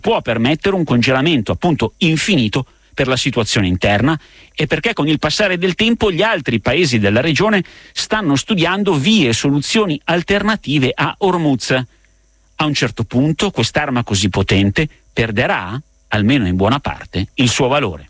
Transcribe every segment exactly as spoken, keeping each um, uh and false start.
può permettere un congelamento appunto infinito per la situazione interna e perché con il passare del tempo gli altri paesi della regione stanno studiando vie e soluzioni alternative a Hormuz. A un certo punto quest'arma così potente perderà, almeno in buona parte, il suo valore.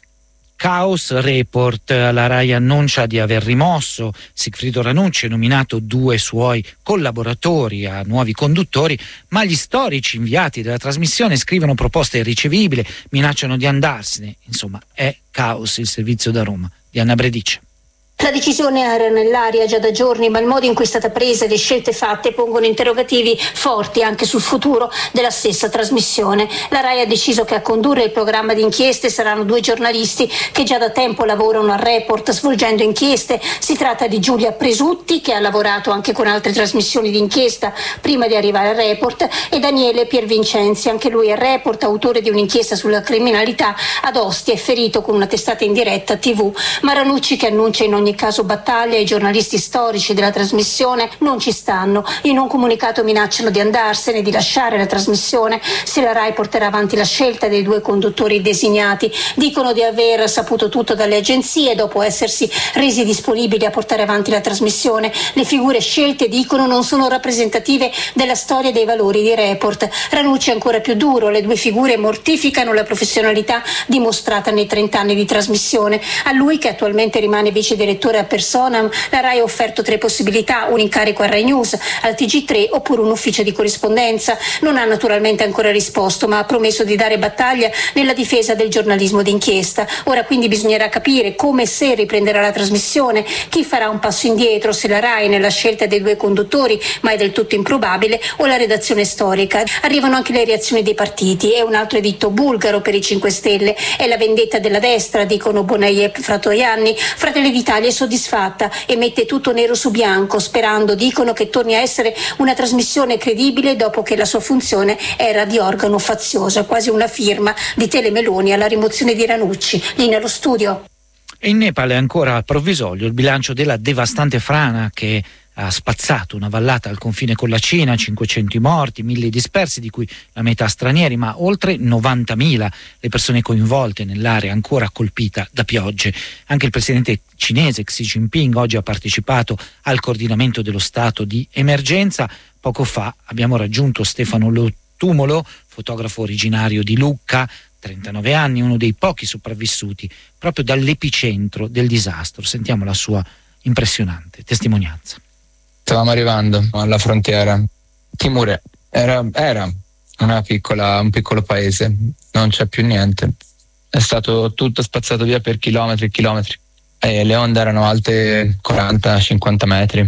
Caos Report, la Rai annuncia di aver rimosso Sigfrido Ranucci e nominato due suoi collaboratori a nuovi conduttori, ma gli storici inviati della trasmissione scrivono proposte irricevibili, minacciano di andarsene. Insomma, è caos il servizio da Roma di Anna Bredice. La decisione era nell'aria già da giorni, ma il modo in cui è stata presa e le scelte fatte pongono interrogativi forti anche sul futuro della stessa trasmissione. La Rai ha deciso che a condurre il programma di inchieste saranno due giornalisti che già da tempo lavorano al Report svolgendo inchieste. Si tratta di Giulia Presutti, che ha lavorato anche con altre trasmissioni di inchiesta prima di arrivare al Report, e Daniele Piervincenzi, anche lui al Report, autore di un'inchiesta sulla criminalità ad Ostia e ferito con una testata in diretta tivù. Ma Ranucci, che annuncia in ogni caso battaglia, i giornalisti storici della trasmissione non ci stanno. In un comunicato minacciano di andarsene, di lasciare la trasmissione se la Rai porterà avanti la scelta dei due conduttori designati. Dicono di aver saputo tutto dalle agenzie dopo essersi resi disponibili a portare avanti la trasmissione. Le figure scelte, dicono, non sono rappresentative della storia e dei valori di Report. Ranucci è ancora più duro: le due figure mortificano la professionalità dimostrata nei trent'anni di trasmissione. A lui, che attualmente rimane vice direttore a personam, la Rai ha offerto tre possibilità: un incarico a Rai News, al T G tre oppure un ufficio di corrispondenza. Non ha naturalmente ancora risposto, ma ha promesso di dare battaglia nella difesa del giornalismo d'inchiesta. Ora quindi bisognerà capire come e se riprenderà la trasmissione, chi farà un passo indietro, se la Rai nella scelta dei due conduttori, ma è del tutto improbabile, o la redazione storica. Arrivano anche le reazioni dei partiti. È un altro editto bulgaro per i cinque Stelle, è la vendetta della destra, dicono Bonaie e Fratoianni. Fratelli d'Italia è soddisfatta e mette tutto nero su bianco, sperando, dicono, che torni a essere una trasmissione credibile dopo che la sua funzione era di organo fazioso. Quasi una firma di Telemeloni alla rimozione di Ranucci. Linea allo studio. E in Nepal è ancora al provvisorio il bilancio della devastante frana che ha spazzato una vallata al confine con la Cina, cinquecento i morti, mille dispersi, di cui la metà stranieri, ma oltre novantamila le persone coinvolte nell'area ancora colpita da piogge. Anche il presidente cinese Xi Jinping oggi ha partecipato al coordinamento dello stato di emergenza. Poco fa abbiamo raggiunto Stefano Lottumolo, fotografo originario di Lucca, trentanove anni, uno dei pochi sopravvissuti proprio dall'epicentro del disastro. Sentiamo la sua impressionante testimonianza. Stavamo arrivando alla frontiera. Timure era, era una piccola, un piccolo paese, non c'è più niente. È stato tutto spazzato via per chilometri e chilometri. E le onde erano alte quaranta cinquanta metri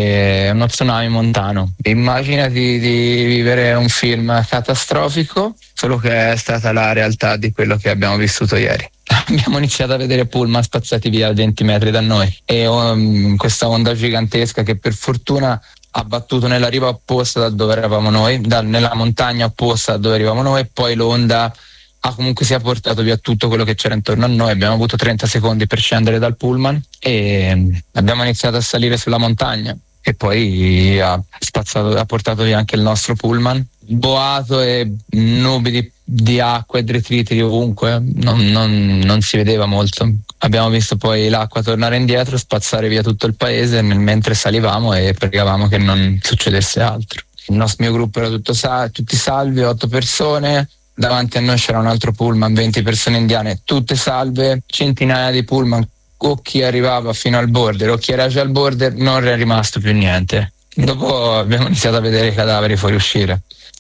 e uno tsunami montano. Immaginati di vivere un film catastrofico, solo che è stata la realtà di quello che abbiamo vissuto ieri. Abbiamo iniziato a vedere pullman spazzati via a venti metri da noi e um, questa onda gigantesca che per fortuna ha battuto nella riva opposta da dove eravamo noi, da, nella montagna opposta da dove eravamo noi, e poi l'onda ha comunque si è portato via tutto quello che c'era intorno a noi. Abbiamo avuto trenta secondi per scendere dal pullman e abbiamo iniziato a salire sulla montagna e poi ha spazzato, ha portato via anche il nostro pullman. Boato e nubi di, di acqua e detriti ovunque, non, non, non si vedeva molto. Abbiamo visto poi l'acqua tornare indietro, spazzare via tutto il paese mentre salivamo e pregavamo che non succedesse altro. Il nostro mio gruppo era tutto sal- tutti salvi, otto persone. Davanti a noi c'era un altro pullman, venti persone indiane, tutte salve, centinaia di pullman, o chi arrivava fino al border o chi era già al border, non è rimasto più niente. Dopo abbiamo iniziato a vedere i cadaveri fuoriuscire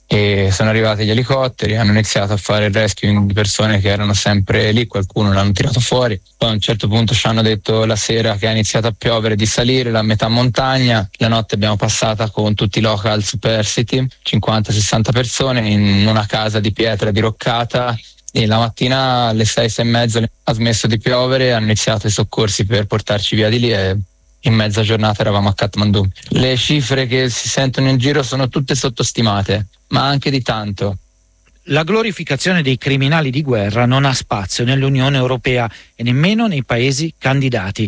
e sono arrivati gli elicotteri, hanno iniziato a fare il rescue di persone che erano sempre lì, qualcuno l'hanno tirato fuori. Poi a un certo punto ci hanno detto la sera che ha iniziato a piovere di salire la metà montagna. La notte abbiamo passata con tutti i local superstiti, cinquanta sessanta persone in una casa di pietra diroccata, e la mattina alle sei, sei e mezza ha smesso di piovere, hanno iniziato i soccorsi per portarci via di lì e in mezza giornata eravamo a Kathmandu. Le cifre che si sentono in giro sono tutte sottostimate, ma anche di tanto. La glorificazione dei criminali di guerra non ha spazio nell'Unione Europea e nemmeno nei paesi candidati.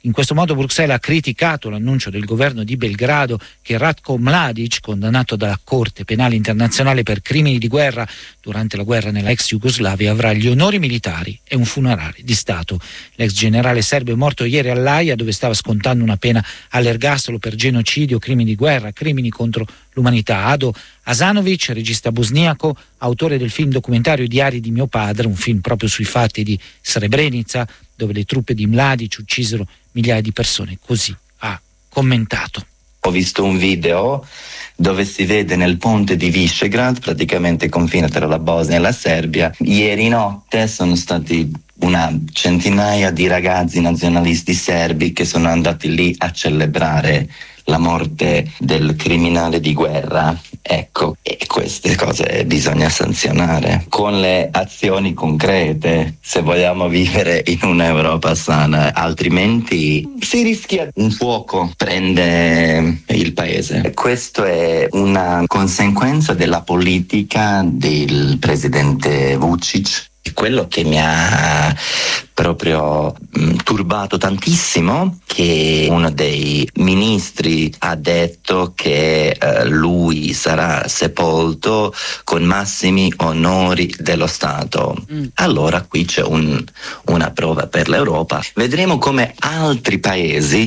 In questo modo Bruxelles ha criticato l'annuncio del governo di Belgrado che Ratko Mladic, condannato dalla Corte Penale Internazionale per crimini di guerra durante la guerra nella ex Jugoslavia, avrà gli onori militari e un funerale di Stato. L'ex generale serbo è morto ieri all'Aia, dove stava scontando una pena all'ergastolo per genocidio, crimini di guerra, crimini contro l'umanità. Ado Asanovic, regista bosniaco, autore del film documentario Diari di mio padre, un film proprio sui fatti di Srebrenica, dove le truppe di Mladic uccisero migliaia di persone, così ha commentato. Ho visto un video dove si vede nel ponte di Visegrad, praticamente confine tra la Bosnia e la Serbia. Ieri notte sono stati una centinaia di ragazzi nazionalisti serbi che sono andati lì a celebrare la morte del criminale di guerra. Ecco, e queste cose bisogna sanzionare con le azioni concrete se vogliamo vivere in un'Europa sana, altrimenti si rischia un fuoco prende il paese. Questo è una conseguenza della politica del presidente Vučić. Quello che mi ha proprio mh, turbato tantissimo, che uno dei ministri ha detto che eh, lui sarà sepolto con massimi onori dello Stato. Mm. Allora qui c'è un, una prova per l'Europa. Vedremo come altri paesi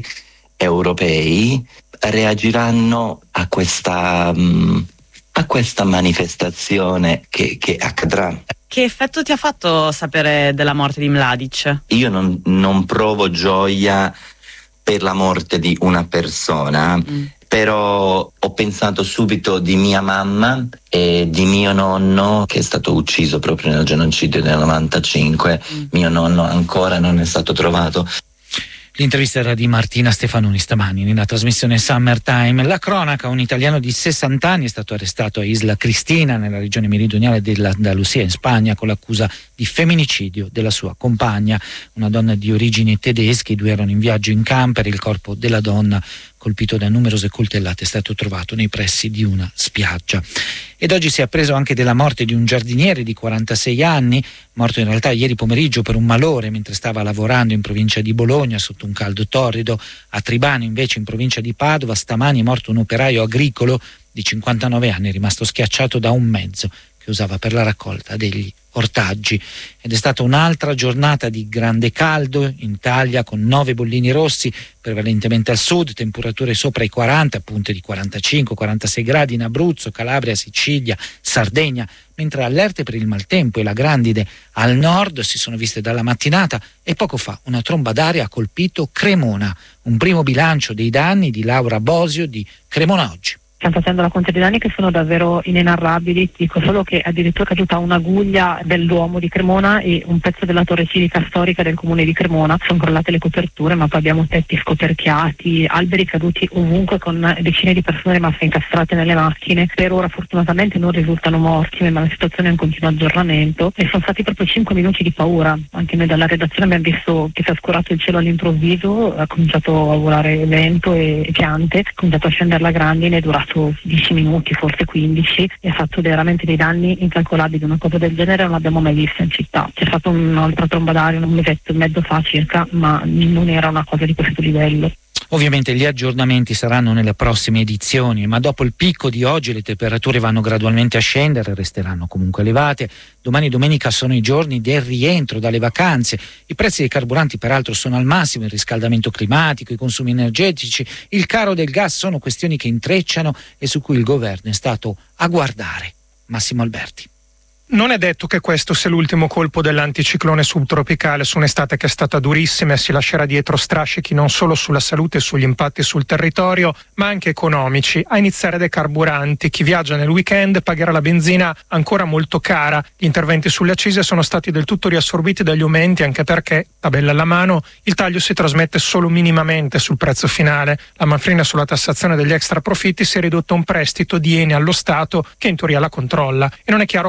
europei reagiranno a questa, mh, a questa manifestazione che, che accadrà. Che effetto ti ha fatto sapere della morte di Mladic? Io non, non provo gioia per la morte di una persona, mm. però ho pensato subito di mia mamma e di mio nonno, che è stato ucciso proprio nel genocidio del novantacinque. Mm. Mio nonno ancora non è stato trovato. L'intervista era di Martina Stefanoni stamani nella trasmissione Summertime. La cronaca: un italiano di sessanta anni è stato arrestato a Isla Cristina, nella regione meridionale dell'Andalusia in Spagna, con l'accusa di femminicidio della sua compagna, una donna di origini tedesche. I due erano in viaggio in camper. Il corpo della donna, colpito da numerose coltellate, è stato trovato nei pressi di una spiaggia. Ed oggi si è appreso anche della morte di un giardiniere di quarantasei anni, morto in realtà ieri pomeriggio per un malore mentre stava lavorando in provincia di Bologna sotto un caldo torrido. A Tribano, invece, in provincia di Padova, stamani è morto un operaio agricolo di cinquantanove anni, rimasto schiacciato da un mezzo che usava per la raccolta degli ortaggi. Ed è stata un'altra giornata di grande caldo in Italia, con nove bollini rossi prevalentemente al sud, temperature sopra i quaranta, punte di quarantacinque quarantasei gradi in Abruzzo, Calabria, Sicilia, Sardegna, mentre allerte per il maltempo e la grandine al nord si sono viste dalla mattinata. E poco fa una tromba d'aria ha colpito Cremona. Un primo bilancio dei danni di Laura Bosio di Cremona Oggi. Stiamo facendo la conta dei danni che sono davvero inenarrabili. Dico solo che addirittura è caduta un'aguglia del Duomo di Cremona e un pezzo della torre civica storica del comune di Cremona. Sono crollate le coperture, ma poi abbiamo tetti scoperchiati, alberi caduti ovunque, con decine di persone rimaste incastrate nelle macchine. Per ora fortunatamente non risultano morti, ma la situazione è in continuo aggiornamento e sono stati proprio cinque minuti di paura. Anche noi dalla redazione abbiamo visto che si è scurato il cielo all'improvviso, ha cominciato a volare vento e piante, è cominciato a scendere la grandine, è durato dieci minuti, forse quindici, e ha fatto veramente dei danni incalcolabili. Una cosa del genere non l'abbiamo mai vista in città. C'è stata un'altra tromba d'aria un mesetto e mezzo fa circa, ma non era una cosa di questo livello. Ovviamente gli aggiornamenti saranno nelle prossime edizioni, ma dopo il picco di oggi le temperature vanno gradualmente a scendere, resteranno comunque elevate. Domani e domenica sono i giorni del rientro dalle vacanze. I prezzi dei carburanti peraltro sono al massimo, il riscaldamento climatico, i consumi energetici, il caro del gas sono questioni che intrecciano e su cui il governo è stato a guardare. Massimo Alberti. Non è detto che questo sia l'ultimo colpo dell'anticiclone subtropicale su un'estate che è stata durissima e si lascerà dietro strascichi non solo sulla salute e sugli impatti sul territorio, ma anche economici, a iniziare dai carburanti. Chi viaggia nel weekend pagherà la benzina ancora molto cara. Gli interventi sulle accise sono stati del tutto riassorbiti dagli aumenti, anche perché, tabella alla mano, il taglio si trasmette solo minimamente sul prezzo finale. La manfrina sulla tassazione degli extra profitti si è ridotta a un prestito di Eni allo Stato che in teoria la controlla e non è chiaro come verranno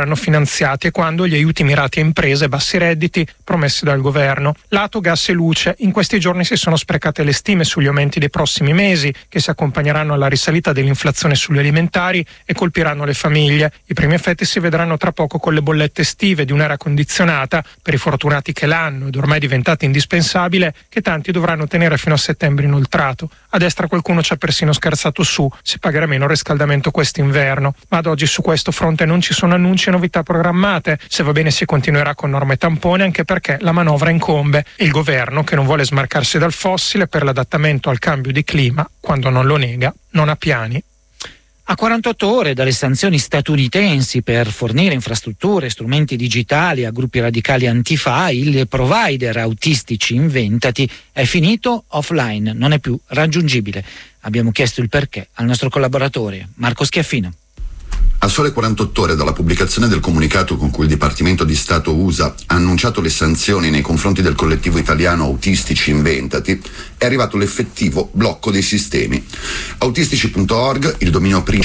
verranno finanziati e quando gli aiuti mirati a imprese e bassi redditi promessi dal governo. Lato gas e luce, in questi giorni si sono sprecate le stime sugli aumenti dei prossimi mesi, che si accompagneranno alla risalita dell'inflazione sugli alimentari e colpiranno le famiglie. I primi effetti si vedranno tra poco con le bollette estive di un'aria condizionata per i fortunati che l'hanno ed ormai diventata indispensabile, che tanti dovranno tenere fino a settembre inoltrato. A destra qualcuno ci ha persino scherzato su, si pagherà meno il riscaldamento quest'inverno, ma ad oggi su questo fronte non ci sono annunci e novità programmate. Se va bene si continuerà con norme tampone, anche perché la manovra incombe e il governo, che non vuole smarcarsi dal fossile per l'adattamento al cambio di clima, quando non lo nega, non ha piani. A quarantotto ore dalle sanzioni statunitensi per fornire infrastrutture e strumenti digitali a gruppi radicali antifa, il provider autistici Inventati è finito offline, non è più raggiungibile. Abbiamo chiesto il perché al nostro collaboratore Marco Schiaffino. A sole quarantotto ore dalla pubblicazione del comunicato con cui il Dipartimento di Stato U S A ha annunciato le sanzioni nei confronti del collettivo italiano Autistici Inventati, è arrivato l'effettivo blocco dei sistemi. Autistici punto org, il dominio principale